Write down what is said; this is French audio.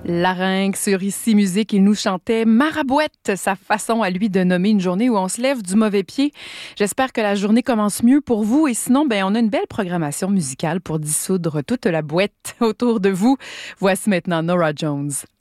Larynx sur Ici Musique, il nous chantait Marabouette, sa façon à lui de nommer une journée où on se lève du mauvais pied. J'espère que la journée commence mieux pour vous et sinon, on a une belle programmation musicale pour dissoudre toute la boîte autour de vous. Voici maintenant Norah Jones.